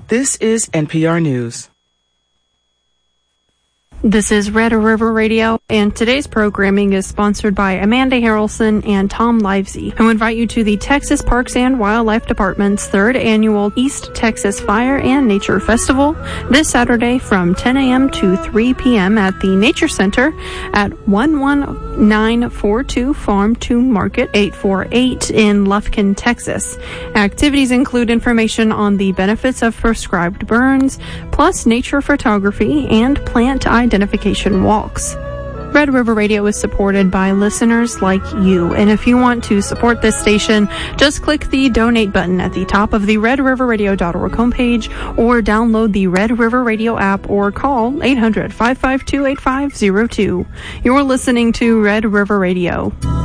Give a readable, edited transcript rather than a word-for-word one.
This is NPR News. This is Red River Radio, and today's programming is sponsored by Amanda Harrelson and Tom Livesey, who invite you to the Texas Parks and Wildlife Department's 3rd Annual East Texas Fire and Nature Festival this Saturday from 10 a.m. to 3 p.m. at the Nature Center at 11942 Farm to Market 848 in Lufkin, Texas. Activities include information on the benefits of prescribed burns, plus nature photography and plant identification walks. Red River Radio is supported by listeners like you, and if you want to support this station, just click the donate button at the top of the redriverradio.org homepage, or download the Red River Radio app, or call 800-552-8502. You're listening to Red River Radio.